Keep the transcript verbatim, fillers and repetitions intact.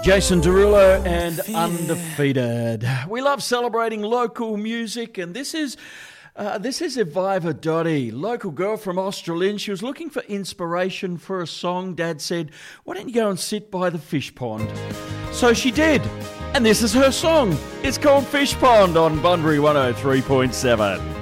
Jason Derulo and Undefeated. We love celebrating local music, and this is uh, this is Eviva Dotty, local girl from Australind. She was looking for inspiration for a song. Dad said, why don't you go and sit by the fish pond? So she did, and this is her song. It's called Fish Pond on Bunbury one oh three point seven.